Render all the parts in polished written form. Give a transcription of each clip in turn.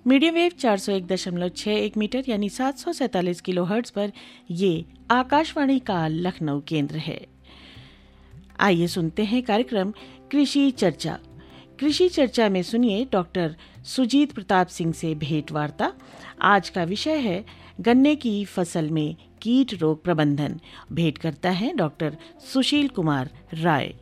Medium wave 401.61 metre यानी 747 kilohertz पर ये आकाशवाणी का लखनऊ केंद्र है। आइए सुनते हैं कार्यक्रम कृषि चर्चा। कृषि चर्चा में सुनिए डॉक्टर सुजीत प्रताप सिंह से भेंट वार्ता। आज का विषय है गन्ने की फसल में कीट रोग प्रबंधन। भेंट करता है डॉक्टर सुशील कुमार राय।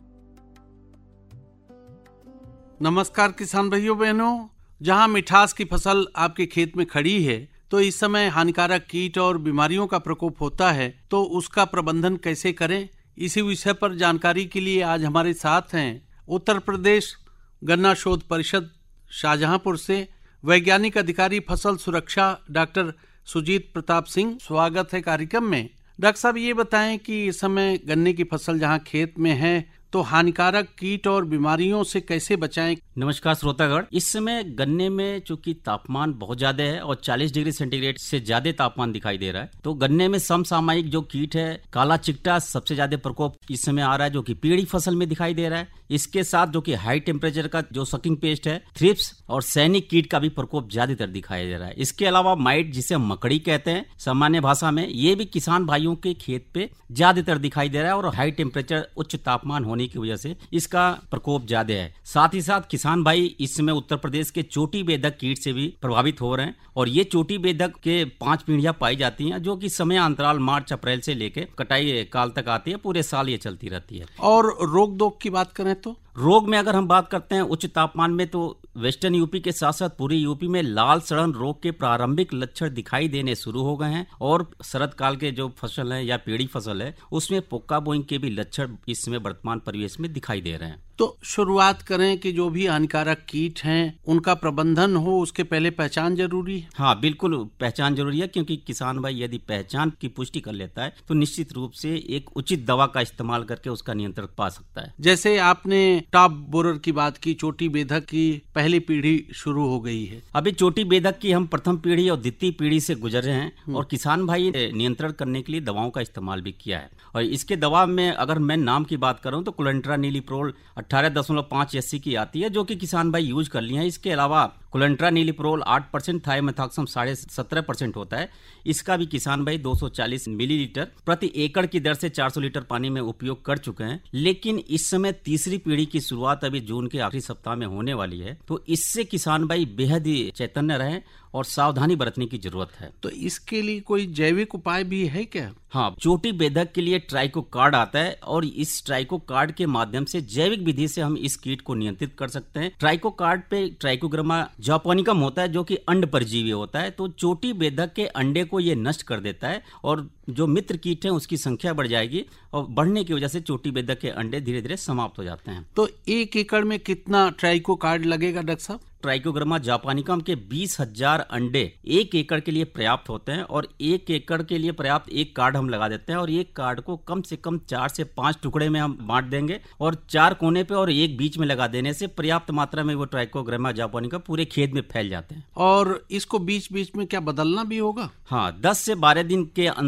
नमस्कार किसान भाइयों बहनों, जहां मिठास की फसल आपके खेत में खड़ी है तो इस समय हानिकारक कीट और बीमारियों का प्रकोप होता है, तो उसका प्रबंधन कैसे करें, इसी विषय पर जानकारी के लिए आज हमारे साथ हैं उत्तर प्रदेश गन्ना शोध परिषद शाहजहांपुर से वैज्ञानिक अधिकारी फसल सुरक्षा डॉक्टर सुजीत प्रताप सिंह। स्वागत है कार्यक्रम में। डॉक्टर साहब, ये बताएं कि इस समय गन्ने की फसल जहां खेत में है तो हानिकारक कीट और बीमारियों से कैसे बचाएं। नमस्कार श्रोतागण, इस समय गन्ने में चूंकि तापमान बहुत ज्यादा है और 40 डिग्री सेंटीग्रेड से ज्यादा तापमान दिखाई दे रहा है, तो गन्ने में समसामयिक जो कीट है काला चिकटा सबसे ज्यादा प्रकोप इस समय आ रहा है, जो कि पीड़ी फसल में दिखाई दे रहा है। इसके साथ जो कि हाई टेम्परेचर का जो सकिंग पेस्ट है, थ्रिप्स और सैनिक कीट का भी प्रकोप ज्यादातर दिखाई दे रहा है। इसके अलावा माइट, जिसे हम मकड़ी कहते हैं सामान्य भाषा में, ये भी किसान भाइयों के खेत पे ज्यादातर दिखाई दे रहा है और हाई टेम्परेचर उच्च तापमान होने की वजह से इसका प्रकोप ज्यादा है। साथ ही साथ किसान भाई इस समय उत्तर प्रदेश के चोटी बेधक कीट से भी प्रभावित हो रहे हैं और ये चोटी बेधक के 5 पीढ़ियां पाई जाती हैं, जो कि समय अंतराल मार्च अप्रैल से लेके कटाई काल तक आती है। पूरे साल ये चलती रहती है। और रोग दोग की बात करें तो रोग में अगर हम बात करते हैं उच्च तापमान में, तो वेस्टर्न यूपी के साथ साथ पूरी यूपी में लाल सड़न रोग के प्रारंभिक लक्षण दिखाई देने शुरू हो गए हैं और शरद काल के जो फसल है या पीड़ी फसल है उसमें पोक्का बोइंग के भी लक्षण इस समय वर्तमान परिवेश में दिखाई दे रहे हैं। तो शुरुआत करें कि जो भी हानिकारक कीट हैं उनका प्रबंधन हो, उसके पहले पहचान जरूरी है। हाँ, बिल्कुल पहचान जरूरी है, क्योंकि किसान भाई यदि पहचान की पुष्टि कर लेता है तो निश्चित रूप से एक उचित दवा का इस्तेमाल करके उसका नियंत्रण पा सकता है। जैसे आपने टॉप बोरर की बात की, चोटी बेधक की पहली पीढ़ी शुरू हो गई है। अभी चोटी बेधक की हम प्रथम पीढ़ी और द्वितीय पीढ़ी से गुजर रहे हैं और किसान भाई ने नियंत्रण करने के लिए दवाओं का इस्तेमाल भी किया है। और इसके दवा में अगर मैं नाम की बात करूं तो क्लोरेंट्रानिलीप्रोल 18.5 SC की आती है, जो कि किसान भाई यूज कर लिए हैं। इसके अलावा क्लोरेंट्रानिलीप्रोल 8%, थाइमेथॉक्सम 17.5% होता है। इसका भी किसान भाई 240 मिलीलीटर प्रति एकड़ की दर से 400 लीटर पानी में उपयोग कर चुके हैं। लेकिन इस समय तीसरी पीढ़ी की शुरुआत अभी जून के आखिरी सप्ताह में होने वाली है, तो इससे किसान भाई बेहद ही चैतन्य रहे और सावधानी बरतने की जरूरत है। तो इसके लिए कोई जैविक उपाय भी है क्या? हाँ, चोटी बेधक के लिए ट्राइको कार्ड आता है और इस ट्राइको कार्ड के माध्यम से जैविक विधि से हम इस कीट को नियंत्रित कर सकते हैं। ट्राइको कार्ड पे ट्राइकोग्रामा जापानिकम होता है, जो कि अंड परजीवी होता है, तो चोटी बेधक के अंडे को ये नष्ट कर देता है और जो मित्र कीट है उसकी संख्या बढ़ जाएगी और बढ़ने की वजह से चोटी बेधक के अंडे धीरे धीरे समाप्त हो जाते हैं। तो 1 एकड़ में कितना ट्राइको कार्ड लगेगा डॉक्टर साहब? ट्राइकोग्रामा जापानिकम के 20,000 अंडे 1 एकड़ के लिए पर्याप्त होते हैं और 1 एकड़ के लिए पर्याप्त एक कार्ड हम लगा देते हैं और एक कार्ड को कम से कम 4 से 5 टुकड़े में हम बांट देंगे और 4 कोने पे और एक बीच में लगा देने से पर्याप्त मात्रा में वो ट्राइकोग्रामा जापानिकम पूरे खेत में फैल जाते हैं। और इसको बीच बीच में क्या बदलना भी होगा? हाँ, 10 से 12 दिन के